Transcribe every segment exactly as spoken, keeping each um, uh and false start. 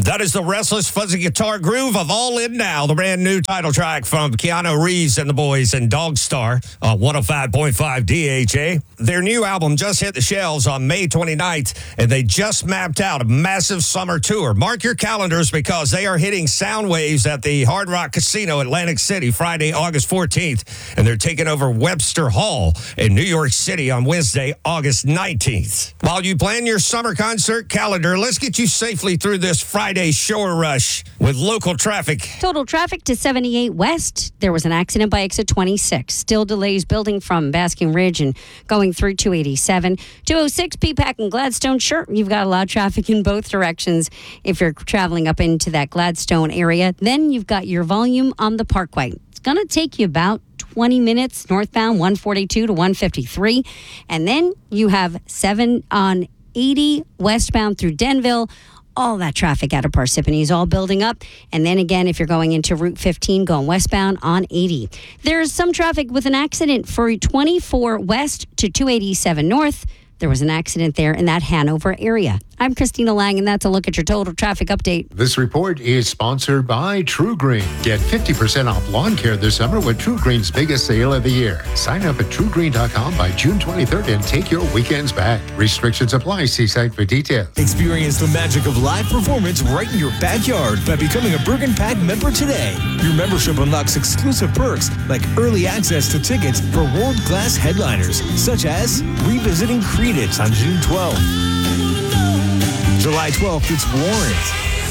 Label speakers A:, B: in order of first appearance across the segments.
A: That is the restless, fuzzy guitar groove of All In Now, the brand new title track from Keanu Reeves and the boys and Dog Star on one oh five point five D H A. Their new album just hit the shelves on May twenty-ninth, and they just mapped out a massive summer tour. Mark your calendars because they are hitting sound waves at the Hard Rock Casino, Atlantic City, Friday, August fourteenth, and they're taking over Webster Hall in New York City on Wednesday, August nineteenth. While you plan your summer concert calendar, let's get you safely through this Friday shore rush with local traffic.
B: Total traffic to seventy-eight West. There was an accident by exit twenty-six. Still delays building from Basking Ridge and going through two eighty-seven. two oh six P PAC and Gladstone. Sure, you've got a lot of traffic in both directions if you're traveling up into that Gladstone area. Then you've got your volume on the Parkway. It's going to take you about twenty minutes northbound, one forty-two to one fifty-three. And then you have seven on eighty westbound through Denville. All that traffic out of Parsippany is all building up. And then again, if you're going into Route fifteen, going westbound on eighty. There's some traffic with an accident for twenty-four West to two eighty-seven North. There was an accident there in that Hanover area. I'm Christina Lang, and that's a look at your total traffic update.
C: This report is sponsored by True Green. Get fifty percent off lawn care this summer with True Green's biggest sale of the year. Sign up at true green dot com by June twenty-third and take your weekends back. Restrictions apply. See site for details.
D: Experience the magic of live performance right in your backyard by becoming a Bergen PAC member today. Your membership unlocks exclusive perks like early access to tickets for world-class headliners, such as revisiting Creedence on June twelfth. July twelfth, it's Warrant.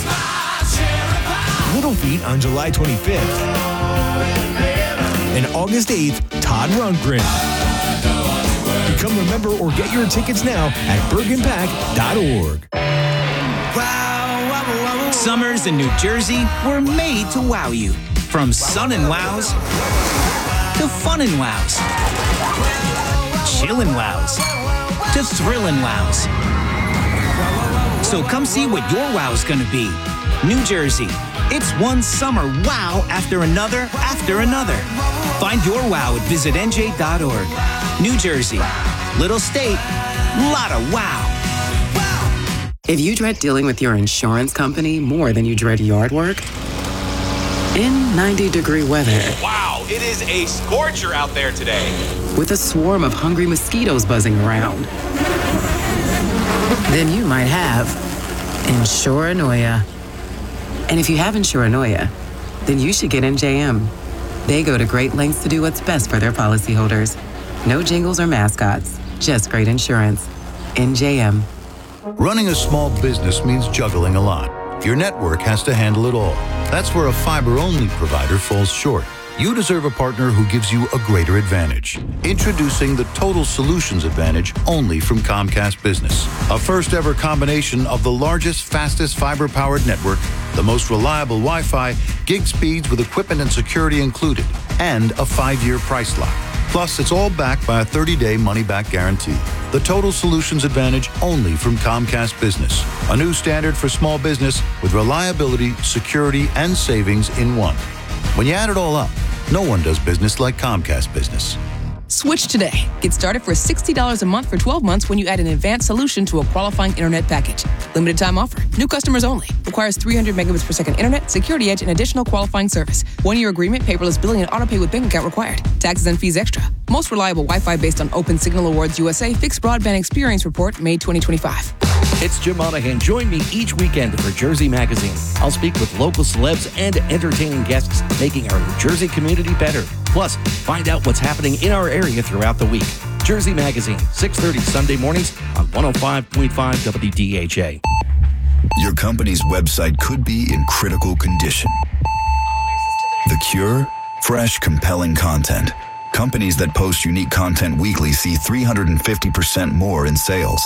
D: Little Feat on July twenty-fifth. And August eighth, Todd Rundgren. Become a member or get your tickets now at bergen pac dot org.
E: Summers in New Jersey were made to wow you. From sun and wows to fun and wows. Chillin' wows to thrillin' wows. So come see what your wow's gonna be. New Jersey, it's one summer wow after another after another. Find your wow at visit N J dot org. New Jersey, little state, lot of wow.
F: If you dread dealing with your insurance company more than you dread yard work, in ninety degree weather.
G: Wow, it is a scorcher out there today.
F: With a swarm of hungry mosquitoes buzzing around. Then you might have Insuranoia. And if you have Insuranoia, then you should get N J M. They go to great lengths to do what's best for their policyholders. No jingles or mascots, just great insurance. N J M.
H: Running a small business means juggling a lot. Your network has to handle it all. That's where a fiber-only provider falls short. You deserve a partner who gives you a greater advantage. Introducing the Total Solutions Advantage only from Comcast Business. A first-ever combination of the largest, fastest fiber-powered network, the most reliable Wi-Fi, gig speeds with equipment and security included, and a five-year price lock. Plus, it's all backed by a thirty-day money-back guarantee. The Total Solutions Advantage only from Comcast Business. A new standard for small business with reliability, security, and savings in one. When you add it all up, no one does business like Comcast Business.
I: Switch today. Get started for sixty dollars a month for twelve months when you add an advanced solution to a qualifying internet package. Limited time offer. New customers only. Requires three hundred megabits per second internet, security edge, and additional qualifying service. One-year agreement, paperless billing, and autopay with bank account required. Taxes and fees extra. Most reliable Wi-Fi based on Open Signal Awards U S A Fixed Broadband Experience Report, May twenty twenty-five.
J: It's Jim Monahan. Join me each weekend for Jersey Magazine. I'll speak with local celebs and entertaining guests, making our New Jersey community better. Plus, find out what's happening in our area throughout the week. Jersey Magazine, six thirty Sunday mornings on one oh five point five W D H A.
K: Your company's website could be in critical condition. The cure? Fresh, compelling content. Companies that post unique content weekly see three hundred fifty percent more in sales.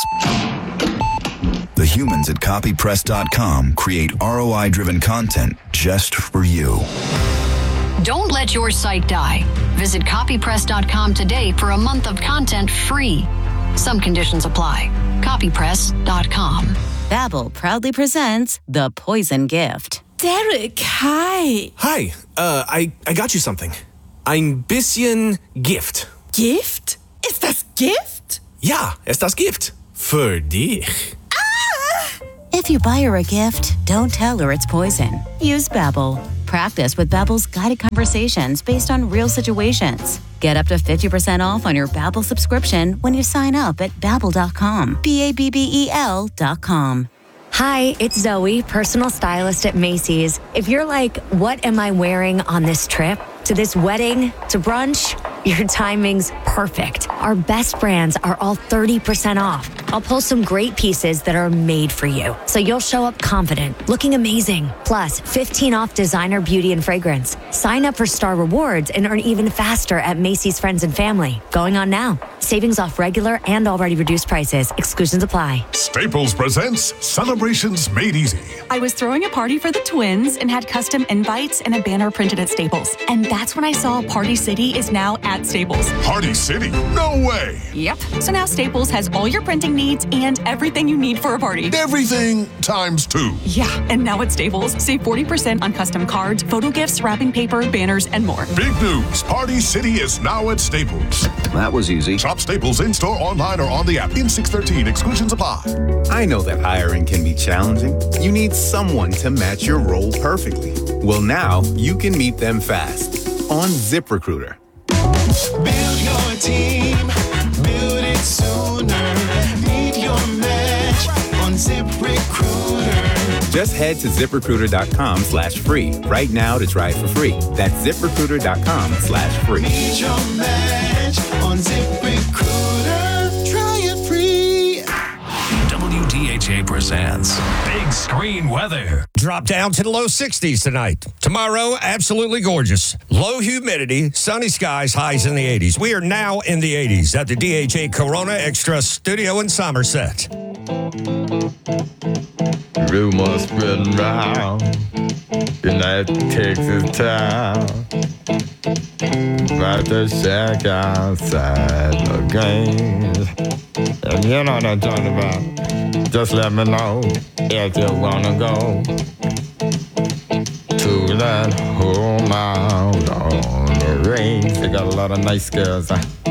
K: The humans at copy press dot com create R O I-driven content just for you.
L: Don't let your site die. Visit copy press dot com today for a month of content free. Some conditions apply. copy press dot com.
M: Babbel proudly presents The Poison Gift.
N: Derek, hi.
O: Hi, uh, I, I got you something. Ein bisschen Gift.
N: Gift? Ist das Gift?
O: Ja, ist das Gift. Für dich.
N: Ah!
M: If you buy her a gift, don't tell her it's poison. Use Babbel. Practice with Babbel's guided conversations based on real situations. Get up to fifty percent off on your Babbel subscription when you sign up at babbel dot com. B A B B E L dot com.
P: Hi, it's Zoe, personal stylist at Macy's. If you're like, what am I wearing on this trip? To this wedding? To brunch? Your timing's perfect. Our best brands are all thirty percent off. I'll pull some great pieces that are made for you, so you'll show up confident, looking amazing. Plus, fifteen off designer beauty and fragrance. Sign up for Star Rewards and earn even faster at Macy's Friends and Family. Going on now. Savings off regular and already reduced prices. Exclusions apply.
Q: Staples presents Celebrations Made Easy.
R: I was throwing a party for the twins and had custom invites and a banner printed at Staples. And that's when I saw Party City is now at Staples.
Q: Party City? No way!
R: Yep. So now Staples has all your printing needs and everything you need for a party.
Q: Everything times two.
R: Yeah, and now at Staples, save forty percent on custom cards, photo gifts, wrapping paper, banners, and more.
Q: Big news! Party City is now at Staples.
S: That was easy.
Q: Shop Staples in-store, online, or on the app. In six thirteen, exclusions apply.
T: I know that hiring can be challenging. You need someone to match your role perfectly. Well, now you can meet them fast on ZipRecruiter.
U: Build your team, build it sooner. Meet your match on ZipRecruiter.
T: Just head to ZipRecruiter.com slash free right now to try it for free. That's ZipRecruiter.com slash free.
U: Meet your match on ZipRecruiter. Try it free.
V: W D H A presents Big Screen Weather.
A: Drop down to the low sixties tonight. Tomorrow, absolutely gorgeous. Low humidity, sunny skies, highs in the eighties. We are now in the eighties at the D H A Corona Extra Studio in Somerset.
W: Rumors spreading round in that Texas town about the shack outside the games. And you know what I'm talking about. Just let me know if you wanna go to that home out on the range. They got a lot of nice girls. Huh?